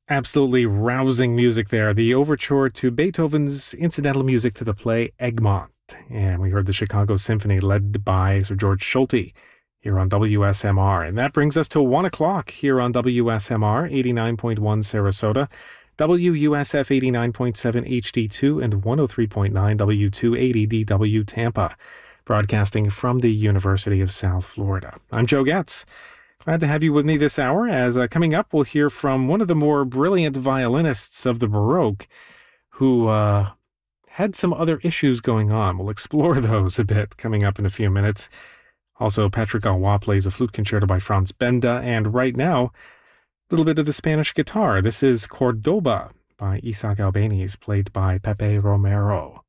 Absolutely rousing music there. The overture to Beethoven's incidental music to the play Egmont. And we heard the Chicago Symphony led by Sir George Solti here on WSMR. And that brings us to 1 o'clock here on WSMR 89.1 Sarasota, WUSF 89.7 HD2, and 103.9 W280 DW Tampa, broadcasting from the University of South Florida. I'm Joe Getz. Glad to have you with me this hour, as coming up we'll hear from one of the more brilliant violinists of the Baroque who had some other issues going on. We'll explore those a bit coming up in a few minutes. Also, Patrick Galois plays a flute concerto by Franz Benda, and right now, a little bit of the Spanish guitar. This is Cordoba by Isaac Albéniz, played by Pepe Romero.